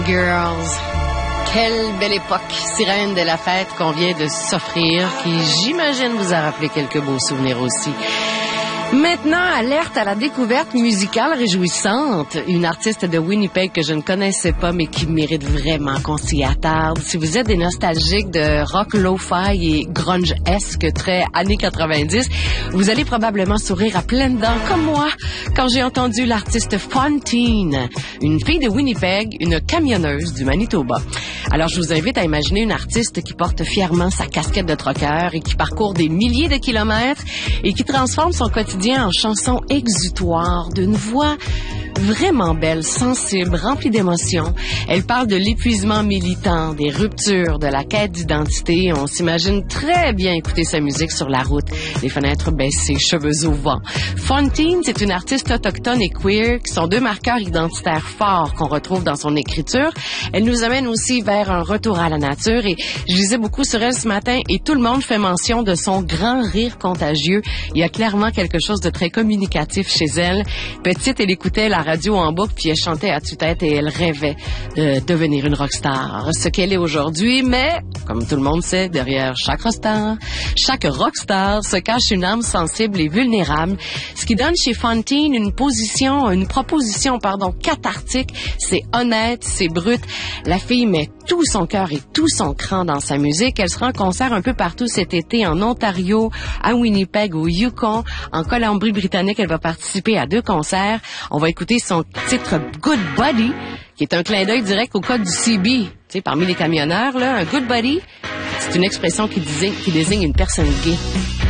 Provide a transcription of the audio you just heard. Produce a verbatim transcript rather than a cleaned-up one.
Girls. Quelle belle époque, sirène de la fête qu'on vient de s'offrir, qui, j'imagine, vous a rappelé quelques beaux souvenirs aussi. Maintenant, alerte à la découverte musicale réjouissante. Une artiste de Winnipeg que je ne connaissais pas, mais qui mérite vraiment qu'on s'y attarde. Si vous êtes des nostalgiques de rock lo-fi et grunge-esque très années quatre-vingt-dix, vous allez probablement sourire à pleines dents, comme moi, quand j'ai entendu l'artiste Fontaine, une fille de Winnipeg, une camionneuse du Manitoba. Alors, je vous invite à imaginer une artiste qui porte fièrement sa casquette de trucker et qui parcourt des milliers de kilomètres et qui transforme son quotidien en chanson exutoire d'une voix vraiment belle, sensible, remplie d'émotions. Elle parle de l'épuisement militant, des ruptures, de la quête d'identité. On s'imagine très bien écouter sa musique sur la route, les fenêtres baissées, cheveux au vent. Fontaine, c'est une artiste autochtone et queer qui sont deux marqueurs identitaires forts qu'on retrouve dans son écriture. Elle nous amène aussi vers un retour à la nature et je lisais beaucoup sur elle ce matin et tout le monde fait mention de son grand rire contagieux. Il y a clairement quelque chose de très communicatif chez elle. Petite, elle écoutait la radio en boucle puis elle chantait à tue-tête et elle rêvait de devenir une rockstar. Ce qu'elle est aujourd'hui, mais comme tout le monde sait, derrière chaque rockstar, chaque rockstar se cache une âme sensible et vulnérable, ce qui donne chez Fontaine une position, une proposition, pardon, cathartique. C'est honnête, c'est brut. La fille met tout son cœur et tout son cran dans sa musique. Elle sera en concert un peu partout cet été en Ontario, à Winnipeg, au Yukon, en Colombie-Britannique. Elle va participer à deux concerts. On va écouter son titre Good Buddy, qui est un clin d'œil direct au code du C B. Tu sais, parmi les camionneurs, là, un good buddy, c'est une expression qui désigne, qui désigne une personne gay.